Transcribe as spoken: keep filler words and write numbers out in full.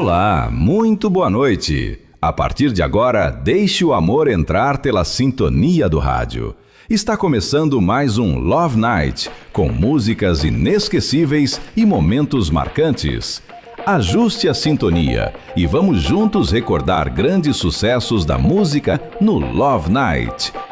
Olá, muito boa noite. A partir de agora, deixe o amor entrar pela sintonia do rádio. Está começando mais um Love Night, com músicas inesquecíveis e momentos marcantes. Ajuste a sintonia e vamos juntos recordar grandes sucessos da música no Love Night.